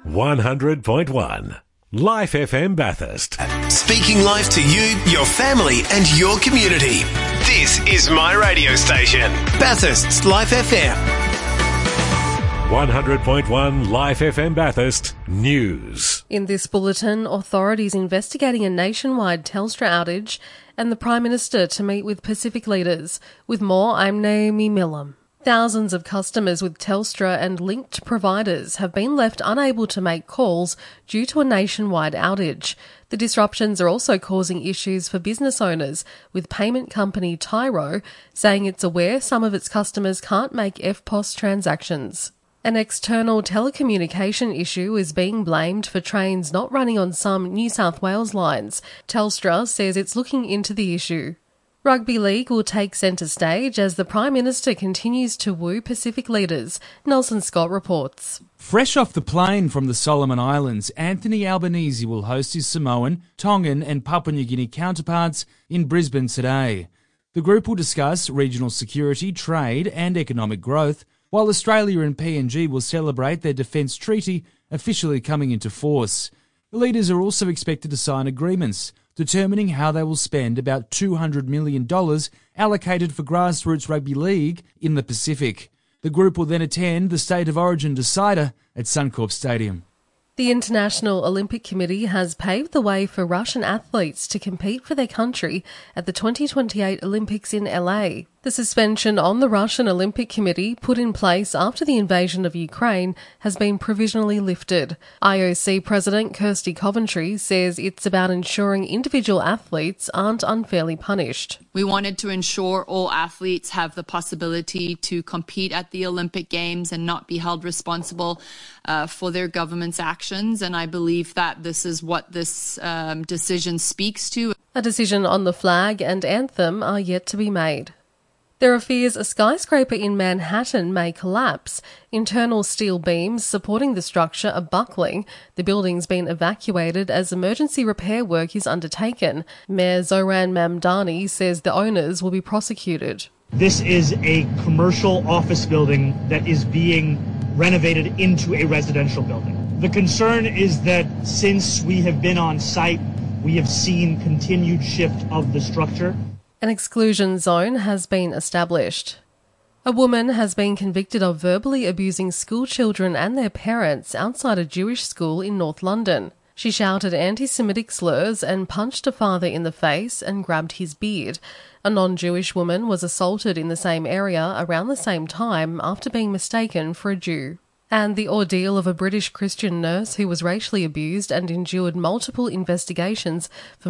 100.1 Life FM Bathurst. Speaking life to you, your family and your community. This is my radio station, Bathurst's Life FM. 100.1 Life FM Bathurst News. In this bulletin, authorities investigating a nationwide Telstra outage and the Prime Minister to meet with Pacific leaders. With more, I'm Naomi Millam. Thousands of customers with Telstra and linked providers have been left unable to make calls due to a nationwide outage. The disruptions are also causing issues for business owners, with payment company Tyro saying it's aware some of its customers can't make EFTPOS transactions. An external telecommunication issue is being blamed for trains not running on some New South Wales lines. Telstra says it's looking into the issue. Rugby League will take centre stage as the Prime Minister continues to woo Pacific leaders. Nelson Scott reports. Fresh off the plane from the Solomon Islands, Anthony Albanese will host his Samoan, Tongan and Papua New Guinea counterparts in Brisbane today. The group will discuss regional security, trade and economic growth, while Australia and PNG will celebrate their defence treaty officially coming into force. The leaders are also expected to sign agreements determining how they will spend about $200 million allocated for grassroots rugby league in the Pacific. The group will then attend the State of Origin decider at Suncorp Stadium. The International Olympic Committee has paved the way for Russian athletes to compete for their country at the 2028 Olympics in LA. The suspension on the Russian Olympic Committee, put in place after the invasion of Ukraine, has been provisionally lifted. IOC President Kirsty Coventry says it's about ensuring individual athletes aren't unfairly punished. We wanted to ensure all athletes have the possibility to compete at the Olympic Games and not be held responsible for their government's actions, and I believe that this is what this decision speaks to. A decision on the flag and anthem are yet to be made. There are fears a skyscraper in Manhattan may collapse. Internal steel beams supporting the structure are buckling. The building's been evacuated as emergency repair work is undertaken. Mayor Zoran Mamdani says the owners will be prosecuted. This is a commercial office building that is being renovated into a residential building. The concern is that since we have been on site, we have seen continued shift of the structure. An exclusion zone has been established. A woman has been convicted of verbally abusing school children and their parents outside a Jewish school in North London. She shouted anti-Semitic slurs and punched a father in the face and grabbed his beard. A non-Jewish woman was assaulted in the same area around the same time after being mistaken for a Jew. And the ordeal of a British Christian nurse who was racially abused and endured multiple investigations for